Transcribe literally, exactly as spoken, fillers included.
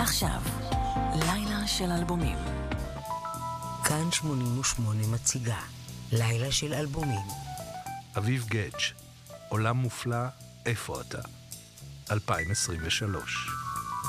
עכשיו, לילה של אלבומים. כאן שמונים ושמונה מציגה, לילה של אלבומים. אביב גדג', עולם מופלא, איפה אתה? אלפיים עשרים ושלוש.